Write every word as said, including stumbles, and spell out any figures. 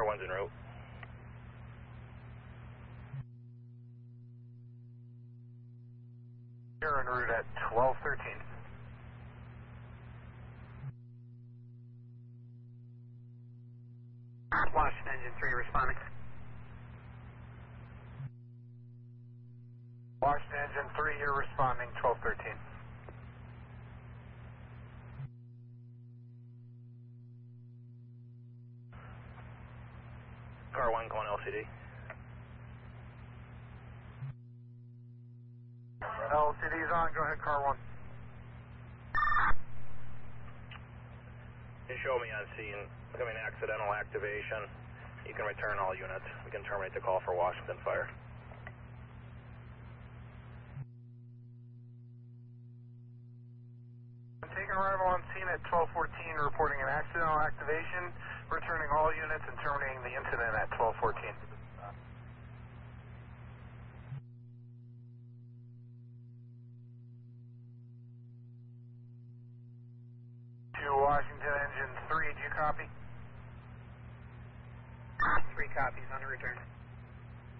one's en route. You're en route at twelve thirteen. Washington Engine three responding. Washington Engine three, you're responding, twelve thirteen. Car one going L C D. L C D's on, go ahead, car one. You show me on scene, becoming accidental activation. You can return all units. We can terminate the call for Washington Fire. Taking arrival on scene at twelve fourteen, reporting an accidental activation, returning all units and terminating the incident at twelve fourteen. To Washington Engine three, do you copy? Three copies on the return.